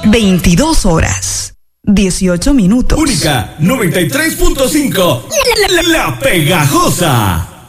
22 horas, 18 minutos. Única 93.5. La Pegajosa.